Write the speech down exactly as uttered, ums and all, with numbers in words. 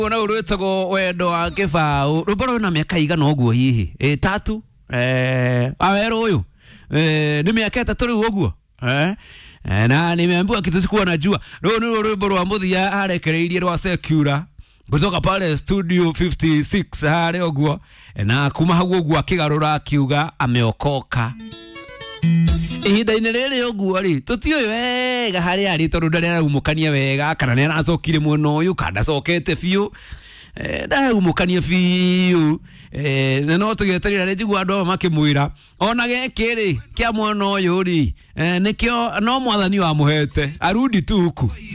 Ona urwetagwo wendo wa kibao ruboro na miaka igana oguo hihi eh tatu eh awero uyu eh ni miaka tatu riu oguo eh na nimeambiwa kitu sikuwa najua ro ni ruboro wa muthia arekereirie rwa Secura kutoka pale studio fifty-six hare oguo na kuma hagu oguo akigarura akiuga ameokoka ihinda-inĩ rĩrĩ oguo ri tutiũĩ wega harĩa arĩ tondũ ndarĩ araumũkania wega kana nĩ aracokire mwena ũyũ kana ndacokete biũ ndaumũkania biũ na no tũgĩeterera rĩ njigua andũ aya makĩmwĩra ona gĩkĩ rĩ kĩa mwena ũyũ rĩ nĩkĩo no mwathani wamũhete arudi tu huku